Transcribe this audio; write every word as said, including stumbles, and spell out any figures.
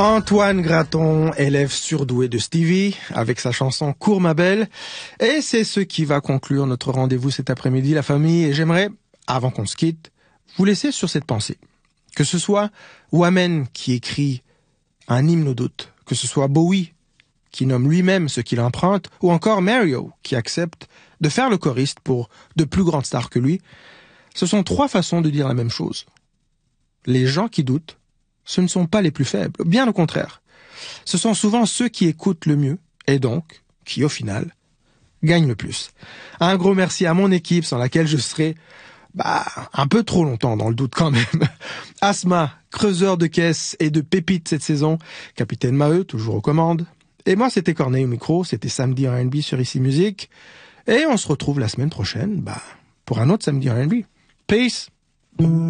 Antoine Graton, élève surdoué de Stevie, avec sa chanson « Cours ma belle ». Et c'est ce qui va conclure notre rendez-vous cet après-midi, la famille. Et j'aimerais, avant qu'on se quitte, vous laisser sur cette pensée. Que ce soit Wamen qui écrit un hymne au doute, que ce soit Bowie qui nomme lui-même ce qu'il emprunte, ou encore Mario qui accepte de faire le choriste pour de plus grandes stars que lui, ce sont trois façons de dire la même chose. Les gens qui doutent, ce ne sont pas les plus faibles, bien au contraire. Ce sont souvent ceux qui écoutent le mieux, et donc, qui au final, gagnent le plus. Un gros merci à mon équipe sans laquelle je serais bah, un peu trop longtemps dans le doute quand même. Asma, creuseur de caisse et de pépites cette saison, capitaine Maheu, toujours aux commandes. Et moi, c'était Corneille au micro, c'était Samedi R and B sur Ici Musique. Et on se retrouve la semaine prochaine bah, pour un autre Samedi R and B. Peace!